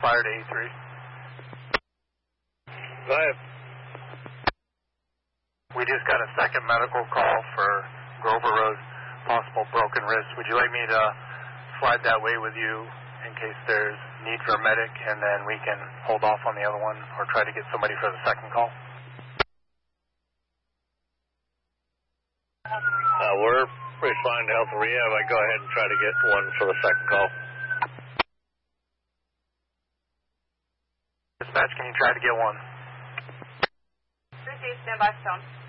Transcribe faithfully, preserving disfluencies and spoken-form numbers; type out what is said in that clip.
Fire to A three. Go ahead. We just got a second medical call for Grover Road, possible broken wrist. Would you like me to slide that way with you in case there's need for a medic, and then we can hold off on the other one or try to get somebody for the second call? Uh, we're responding to Health and Rehab. I go ahead and try to get one for the second call. Dispatch, can you try to get one? Receive, stand by, Stone.